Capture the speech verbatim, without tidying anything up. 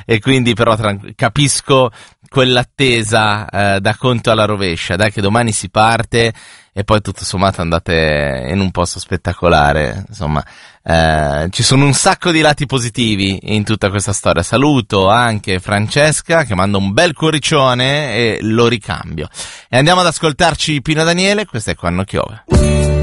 e quindi però tran- capisco quell'attesa eh, da conto alla rovescia, dai che domani si parte e poi tutto sommato andate in un posto spettacolare, insomma eh, ci sono un sacco di lati positivi in tutta questa storia. Saluto anche Francesca che manda un bel cuoricione e lo ricambio, e andiamo ad ascoltarci Pino Daniele, questo è Quando Piove.